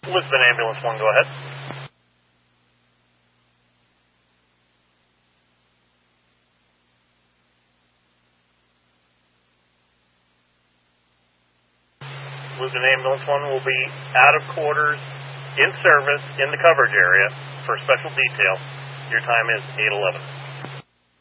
Lisbon Ambulance 1, go ahead. Lisbon Ambulance 1 will be out of quarters, in service, in the coverage area for special detail. Your time is 8:11.